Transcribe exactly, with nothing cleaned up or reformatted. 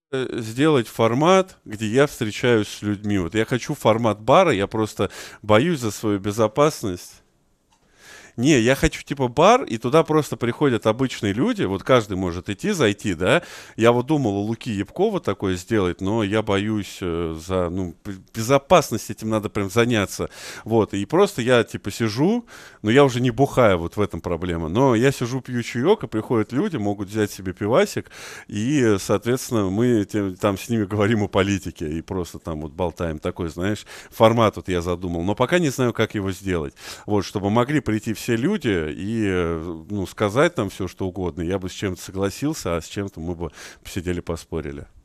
Э, сделать формат, где я встречаюсь с людьми. Вот я хочу формат бара, я просто боюсь за свою безопасность. Не, я хочу типа бар, и туда просто приходят обычные люди, вот каждый может идти, зайти, да. Я вот думал у Луки Япкова такое сделать, но я боюсь э, за, ну, п- безопасность этим надо прям заняться. Вот, и просто я типа сижу, но я уже не бухаю, вот в этом проблема. Но я сижу, пью чаек, и приходят люди, могут взять себе пивасик, и, э, соответственно, мы те- там с ними говорим о политике, и просто там вот болтаем. Такой, знаешь, формат вот я задумал, но пока не знаю, как его сделать. Вот, чтобы могли прийти все люди и, э, ну, сказать нам все, что угодно. Я бы с чем-то согласился, а с чем-то мы бы посидели, поспорили.